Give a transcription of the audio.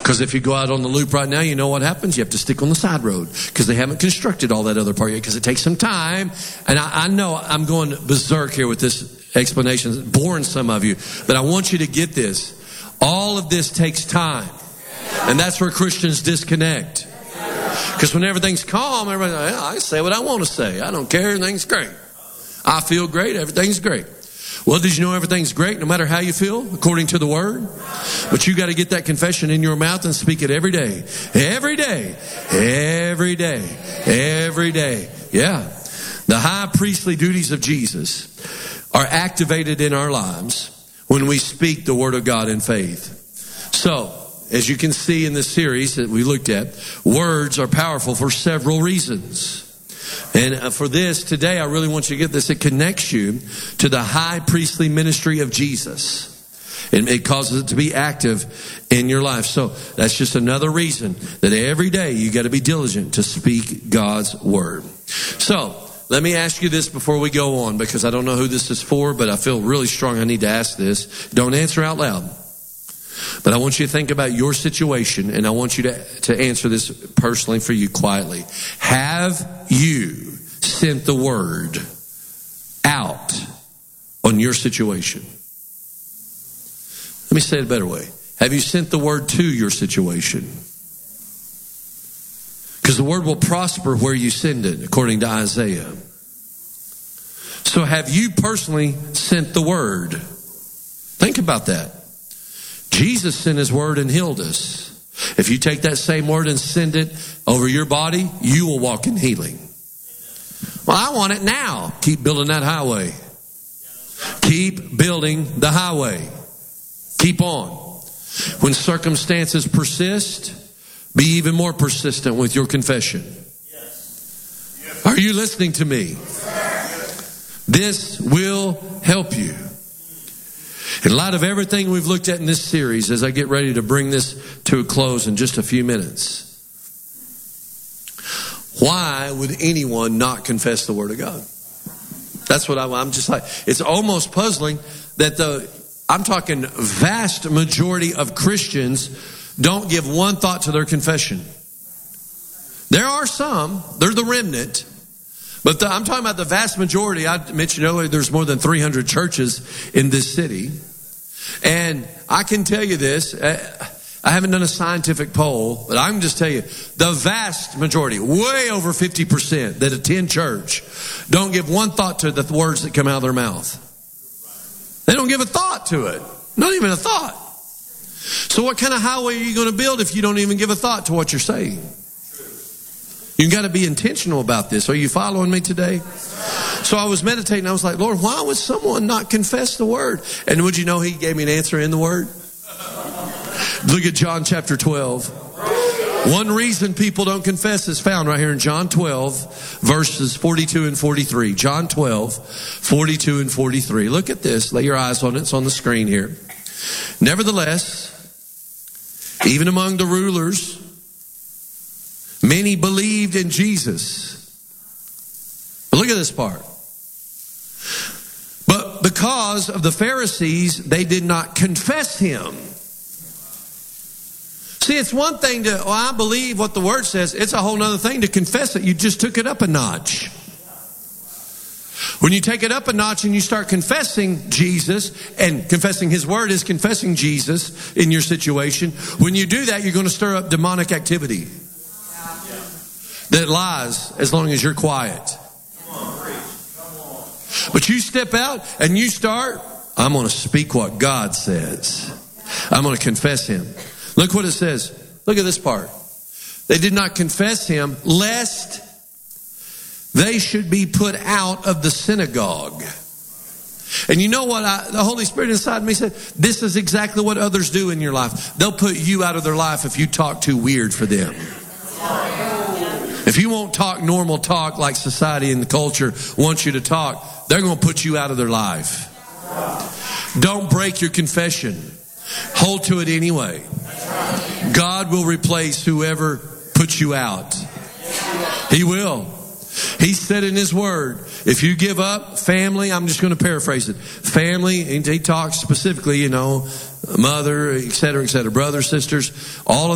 Because if you go out on the loop right now, you know what happens? You have to stick on the side road because they haven't constructed all that other part yet because it takes some time. And I know I'm going berserk here with this explanation, boring some of you, but I want you to get this. All of this takes time. And that's where Christians disconnect. Because when everything's calm, everybody, I say what I want to say. I don't care. Everything's great. I feel great. Everything's great. Well, did you know everything's great no matter how you feel, according to the Word? But you got to get that confession in your mouth and speak it every day. Every day. Every day. Every day. Yeah. The high priestly duties of Jesus are activated in our lives when we speak the Word of God in faith. So, as you can see in this series that we looked at, words are powerful for several reasons. And for this, today, I really want you to get this. It connects you to the high priestly ministry of Jesus. And it causes it to be active in your life. So that's just another reason that every day you got to be diligent to speak God's word. So let me ask you this before we go on, because I don't know who this is for, but I feel really strong I need to ask this. Don't answer out loud. But I want you to think about your situation, and I want you to answer this personally for you quietly. Have you sent the word out on your situation? Let me say it a better way. Have you sent the word to your situation? Because the word will prosper where you send it, according to Isaiah. So have you personally sent the word? Think about that. Jesus sent his word and healed us. If you take that same word and send it over your body, you will walk in healing. Well, I want it now. Keep building that highway. Keep building the highway. Keep on. When circumstances persist, be even more persistent with your confession. Are you listening to me? This will help you. In light of everything we've looked at in this series, as I get ready to bring this to a close in just a few minutes, why would anyone not confess the Word of God? That's what I'm just like. It's almost puzzling that I'm talking vast majority of Christians don't give one thought to their confession. There are some, they're the remnant, but I'm talking about the vast majority. I mentioned earlier there's more than 300 churches in this city. And I can tell you this, I haven't done a scientific poll, but I can just tell you, the vast majority, way over 50% that attend church, don't give one thought to the words that come out of their mouth. They don't give a thought to it. Not even a thought. So what kind of highway are you going to build if you don't even give a thought to what you're saying? You've got to be intentional about this. Are you following me today? So I was meditating. I was like, Lord, why would someone not confess the word? And would you know he gave me an answer in the word? Look at John chapter 12. One reason people don't confess is found right here in John 12, verses 42 and 43. John 12, 42 and 43. Look at this. Lay your eyes on it. It's on the screen here. Nevertheless, even among the rulers, many believed in Jesus. But look at this part. But because of the Pharisees, they did not confess him. See, it's one thing to, I believe what the word says. It's a whole other thing to confess it. You just took it up a notch. When you take it up a notch and you start confessing Jesus, and confessing his word is confessing Jesus in your situation. When you do that, you're going to stir up demonic activity that lies as long as you're quiet. But you step out and you start, I'm going to speak what God says. I'm going to confess him. Look what it says. Look at this part. They did not confess him lest they should be put out of the synagogue. And you know what? The Holy Spirit inside me said, this is exactly what others do in your life. They'll put you out of their life if you talk too weird for them. If you won't talk normal talk like society and the culture wants you to talk, they're going to put you out of their life. Don't break your confession. Hold to it anyway. God will replace whoever puts you out. He will. He said in his word, if you give up family, I'm just going to paraphrase it. Family, and he talks specifically, mother, et cetera, brothers, sisters, all of